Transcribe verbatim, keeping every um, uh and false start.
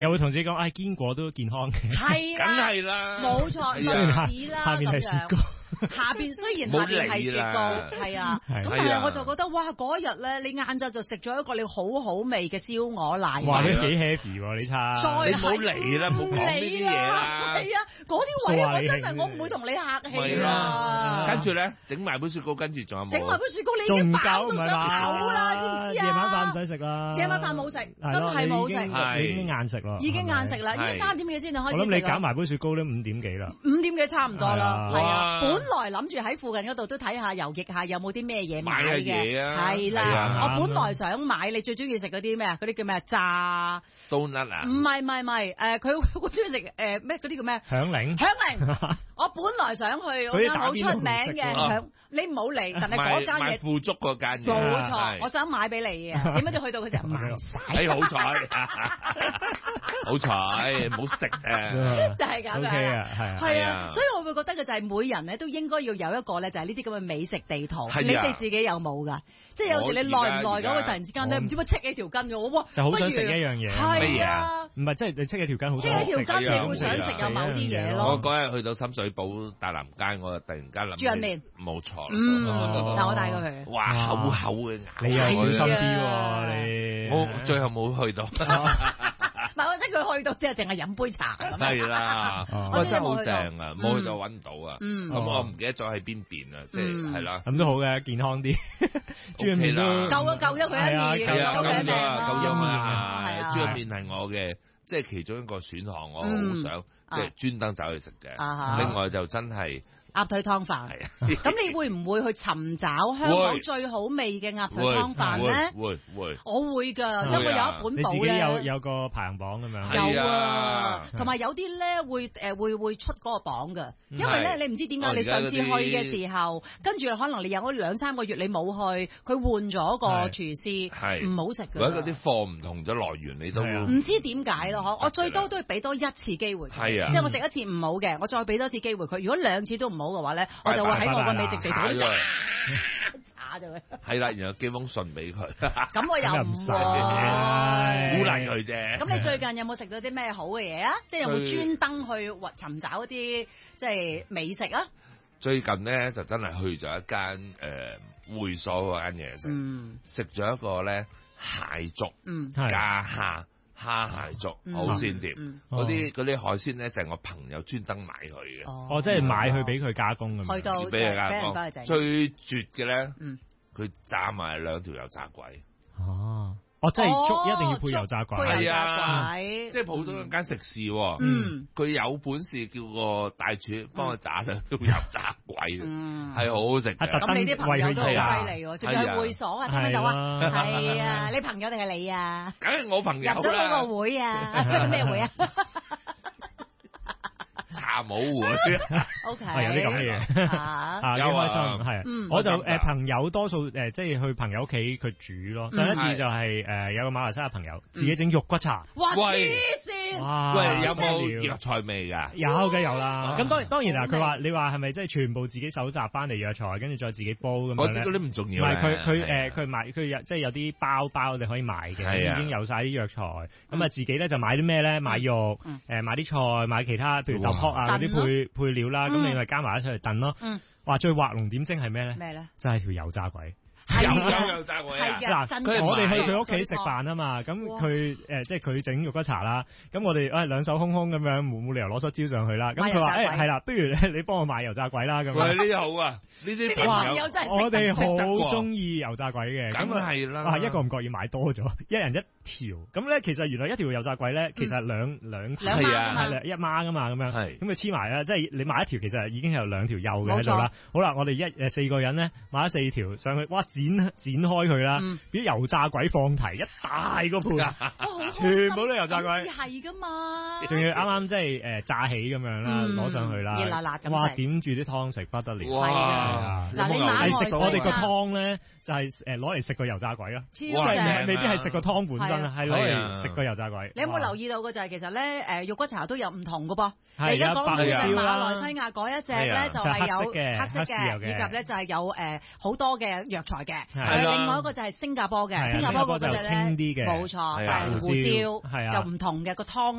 又會同自己講，唉，堅果都健康嘅。 係梗係啦， 冇錯，栗子啦下面係雪糕。 下邊雖然下邊係雪糕，係啊，咁但係我就覺得哇，嗰日咧，你晏晝就食咗一個你好好味嘅燒鵝奶， 哇，你幾 happy 喎呢餐， 你唔好嚟啦，唔好講呢啲嘢啦， 係啊，嗰啲位我真係我唔會同你客氣啦。 跟住咧，整埋杯雪糕，跟住仲有冇？ 整埋杯雪糕，你已經飽到想嘔啦，知唔知啊？ 夜晚飯唔使食啦， 夜晚飯冇食，真係冇食， 已經晏食咯， 已經晏食啦，已經三點幾先就開始食。 我諗你搞埋杯雪糕都五點幾啦， 五點幾差唔多啦，係啊，本來諗住喺附近嗰度都睇下遊譯下有冇啲咩嘢買嘅，係啦，我本來想買你最中意食嗰啲咩啊？嗰啲叫咩炸 donut 啊？ 唔係唔係唔係，誒佢好中意食誒咩嗰啲叫咩？ 響鈴， 響鈴，我本來想去嗰間好出名嘅響，你唔好嚟，但係嗰間嘢富足嗰間嘢， 冇錯，我想買俾你嘅，點解就去到嘅時候賣晒？ 誒好彩，好彩，唔好食啊！ 就係咁樣， 係啊， 係啊，所以我會覺得嘅就係每人咧都應該要有一個咧，就係呢啲咁嘅美食地圖。你哋自己有冇㗎？即係有時你耐唔耐咁會突然之間咧，唔知乜戚起條筋嘅喎，哇！ 就好想食一樣嘢， 係啊， 唔係即係你戚起條筋好， 戚起條筋你會想食有某啲嘢咯。 我嗰日去到深水埗大南街，我就突然間諗豬潤麵， 冇錯， 嗯，但我帶過去， 哇，厚厚嘅牙， 你又小心啲喎，你我最後冇去到。 唔係，我即係佢去到之後，淨係飲杯茶。 係啦，我真係好正啊，冇去到揾到啊。咁我唔記得咗喺邊邊啊，即係係啦。 咁都好嘅，健康啲。豬麵都救咗救咗佢一命，救咗佢一命啊！救咗啊！ 係啊， 豬麵係我嘅，即係其中一個選項，我好想即係專登走去食嘅。另外就真係。 鴨腿湯飯，咁你會唔會去尋找香港最好味嘅鴨腿湯飯咧？ 會會， 我會㗎，即係我有一本簿咧， 有有個排行榜咁樣。 有啊，同埋有啲咧會誒會會出嗰個榜㗎，因為咧你唔知點解你上次去嘅時候，跟住可能你有嗰兩三個月你冇去，佢換咗個廚師，唔好食㗎。 或者嗰啲貨唔同咗來源，你都唔知點解咯？我最多都係俾多一次機會， 係啊， 即係我食一次唔好嘅，我再俾多次機會佢。如果兩次都唔好嘅話咧，我就會喺我個美食地圖度查咗佢。 係啦，然後寄封信俾佢。 咁我又唔使鼓勵佢啫。 咁你最近有冇食到啲咩好嘅嘢啊？即係有冇專登去尋找一啲即係美食啊？ 最近咧就真係去咗一間誒會所嗰間嘢食，食咗一個咧蟹粥，加蝦。蝦蟹粥好鮮甜，嗰啲嗰啲海鮮咧就係我朋友專登買去嘅。 哦，即係買去俾佢加工咁樣。 去到俾佢加工。最絕嘅咧，佢炸埋兩條油炸鬼。 哦，哦，即係粥一定要配油炸鬼。 係啊，即係普通一間食肆。嗯，佢有本事叫個大廚幫佢炸兩條油炸鬼，係好好食。 咁你啲朋友都好犀利喎，仲有會所啊，聽唔聽到啊？係啊，你朋友定係你啊？ 梗係我朋友啦。 入咗嗰個會啊？咩會啊？ 茶舞會 ，O K， 有啲咁嘅嘢，啊，幾開心，係，我就誒朋友多數誒即係去朋友屋企佢煮咯。上一次就係誒有個馬來西亞朋友自己整肉骨茶， 哇黐線， 哇，喂有冇藥材味㗎？ 有嘅有啦，咁當然當然啦，佢話你話係咪即係全部自己搜集翻嚟藥材，跟住再自己煲咁樣咧？ 嗰啲唔重要， 唔係佢佢誒佢買佢有即係有啲包包你可以買嘅，已經有晒啲藥材，咁啊自己咧就買啲咩咧？買肉，誒買啲菜，買其他譬如豆卜啊嗰啲配配料啦，咁你咪加埋一齊嚟燉咯。話最畫龍點睛係咩咧？ 咩咧？ 就係條油炸鬼。 係有油炸鬼啊！ 嗱，我哋去佢屋企食飯啊嘛，咁佢誒即係佢整肉骨茶啦，咁我哋誒兩手空空咁樣，冇冇理由攞梳蕉上去啦。咁佢話誒係啦，不如你幫我買油炸鬼啦咁。 喂，呢啲好啊，呢啲朋友真係我哋好中意油炸鬼嘅， 咁啊係啦。 哇，一個唔覺意買多咗，一人一條。咁咧其實原來一條油炸鬼咧，其實兩兩條係啊， 係一孖噶嘛，咁樣。係。咁佢黐埋啦，即係你買一條其實已經係有兩條幼嘅喺度啦。好啦，我哋一誒四個人咧買咗四條上去，哇剪剪開佢啦，啲油炸鬼放題一大個盤，全部都油炸鬼， 係噶嘛， 仲要啱啱即係誒炸起咁樣啦，攞上去啦， 熱辣辣咁食， 哇點住啲湯食不得了， 係啊，嗱你買食我哋個湯咧就係誒攞嚟食個油炸鬼咯， 超正， 未必係食個湯本身啊，係攞嚟食個油炸鬼。 你有冇留意到嘅就係其實咧誒肉骨茶都有唔同嘅噃，你而家講嘅就係馬來西亞嗰一隻咧就係有黑色嘅，以及咧就係有誒好多嘅藥材嘅，另外一個就係新加坡嘅，新加坡嗰隻咧，冇錯，就係胡椒，就唔同嘅個湯。